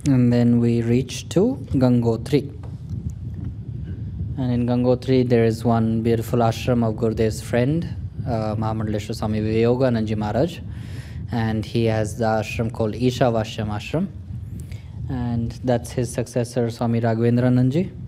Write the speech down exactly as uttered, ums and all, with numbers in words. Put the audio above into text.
And then we reach to Gangotri. And in Gangotri, there is one beautiful ashram of Gurudev's friend, uh, Mahamandaleshwar Swami Vivekananda Maharaj. And he has the ashram called Ishavashyam Ashram. And that's his successor, Swami Raghavendrananji.